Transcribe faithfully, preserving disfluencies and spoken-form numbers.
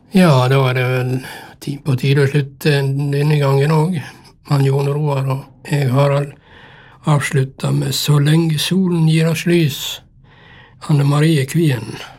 Ja, da er det vel ti- på tide å slutte denne gangen òg. Han Jon Roar og jeg, Harald, avslutta med Så lenge solen gir oss lys, Anne Marie Kvien.